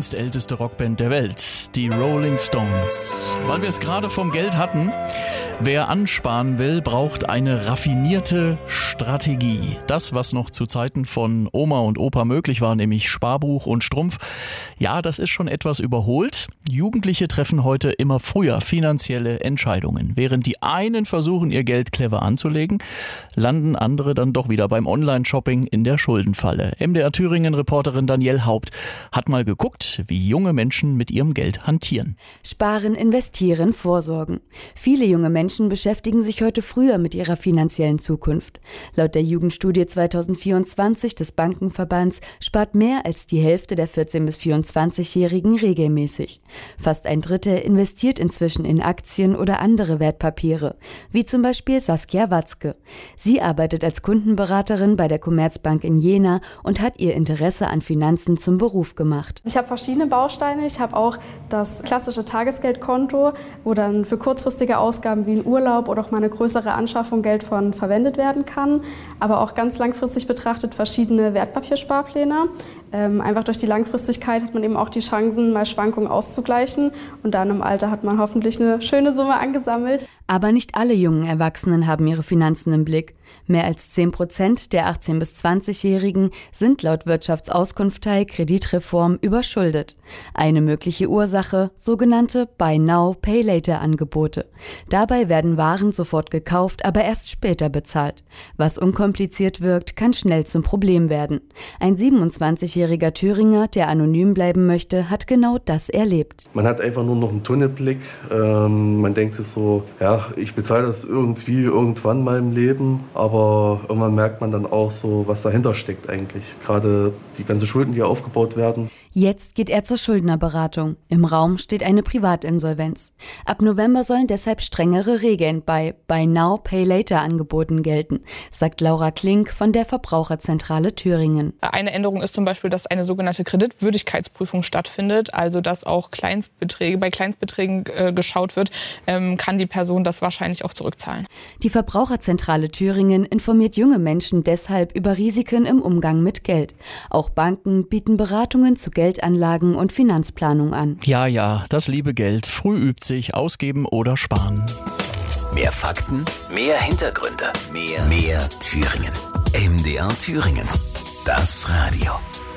meistälteste Rockband der Welt, die Rolling Stones. Weil wir es gerade vom Geld hatten, wer ansparen will, braucht eine raffinierte Strategie. Das, was noch zu Zeiten von Oma und Opa möglich war, nämlich Sparbuch und Strumpf, ja, das ist schon etwas überholt. Jugendliche treffen heute immer früher finanzielle Entscheidungen. Während die einen versuchen, ihr Geld clever anzulegen, landen andere dann doch wieder beim Online-Shopping in der Schuldenfalle. MDR Thüringen-Reporterin Danielle Haupt hat mal geguckt, wie junge Menschen mit ihrem Geld hantieren. Sparen, investieren, vorsorgen. Viele junge Menschen beschäftigen sich heute früher mit ihrer finanziellen Zukunft. Laut der Jugendstudie 2024 des Bankenverbands spart mehr als die Hälfte der 14- bis 24-Jährigen regelmäßig. Fast ein Drittel investiert inzwischen in Aktien oder andere Wertpapiere, wie zum Beispiel Saskia Watzke. Sie arbeitet als Kundenberaterin bei der Commerzbank in Jena und hat ihr Interesse an Finanzen zum Beruf gemacht. Ich habe verschiedene Bausteine. Ich habe auch das klassische Tagesgeldkonto, wo dann für kurzfristige Ausgaben wie ein Urlaub oder auch mal eine größere Anschaffung Geld von verwendet werden kann. Aber auch ganz langfristig betrachtet verschiedene Wertpapiersparpläne. Einfach durch die Langfristigkeit hat man eben auch die Chancen, mal Schwankungen auszugleichen. Und dann im Alter hat man hoffentlich eine schöne Summe angesammelt. Aber nicht alle jungen Erwachsenen haben ihre Finanzen im Blick. Mehr als 10% der 18- bis 20-Jährigen sind laut Wirtschaftsauskunftei Kreditreform überschuldet. Eine mögliche Ursache, sogenannte Buy Now, Pay Later Angebote. Dabei werden Waren sofort gekauft, aber erst später bezahlt. Was unkompliziert wirkt, kann schnell zum Problem werden. Ein 27-jähriger Thüringer, der anonym bleiben möchte, hat genau das erlebt. Man hat einfach nur noch einen Tunnelblick. Man denkt sich so, ja, ich bezahle das irgendwie irgendwann mal im Leben. Aber irgendwann merkt man dann auch so, was dahinter steckt eigentlich. Gerade die ganzen Schulden, die aufgebaut werden. Jetzt geht er zur Schuldnerberatung. Im Raum steht eine Privatinsolvenz. Ab November sollen deshalb strengere Regeln bei Buy Now, Pay Later Angeboten gelten, sagt Laura Klink von der Verbraucherzentrale Thüringen. Eine Änderung ist zum Beispiel, dass eine sogenannte Kreditwürdigkeitsprüfung stattfindet, also dass auch bei Kleinstbeträgen geschaut wird, kann die Person das wahrscheinlich auch zurückzahlen. Die Verbraucherzentrale Thüringen informiert junge Menschen deshalb über Risiken im Umgang mit Geld. Auch Banken bieten Beratungen zu Geldanlagen und Finanzplanung an. Ja, das liebe Geld. Früh übt sich, ausgeben oder sparen. Mehr Fakten, mehr Hintergründe, mehr Thüringen. MDR Thüringen. Das Radio.